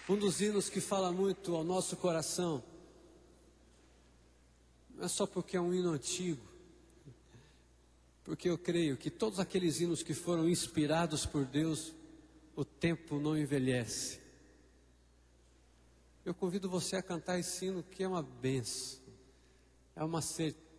Um dos hinos que fala muito ao nosso coração, não é só porque é um hino antigo, porque eu creio que todos aqueles hinos que foram inspirados por Deus, o tempo não envelhece. Eu convido você a cantar esse hino que é uma bênção, é uma certeza